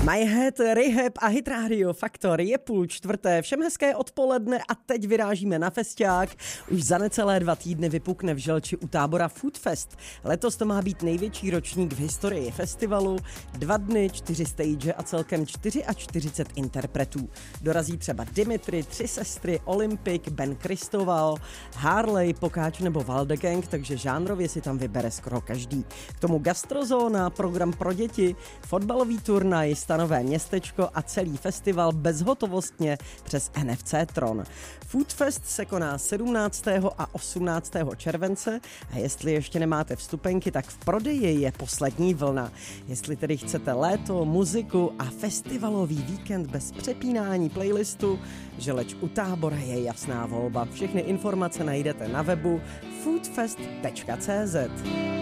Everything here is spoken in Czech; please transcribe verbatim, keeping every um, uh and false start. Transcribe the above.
My Head, Rehab a Hit Radio Faktor je půl čtvrté, všem hezké odpoledne a teď vyrážíme na festiák. Už za necelé dva týdny vypukne v Želči u Tábora Food Fest. Letos to má být největší ročník v historii festivalu. Dva dny, čtyři stage a celkem čtyřicet čtyři interpretů. Dorazí třeba Dimitri, Tři sestry, Olympic, Ben Kristoval, Harley, Pokáč nebo Valdegang, takže žánrově si tam vybere skoro každý. K tomu gastrozóna, program pro děti, fotbalový turnaj, stanové městečko a celý festival bezhotovostně přes N F C Tron. Food Fest se koná sedmnáctého a osmnáctého července a jestli ještě nemáte vstupenky, tak v prodeji je poslední vlna. Jestli tedy chcete léto, muziku a festivalový víkend bez přepínání playlistu, Želeč u Tábora je jasná volba. Všechny informace najdete na webu foodfest tečka cé zet.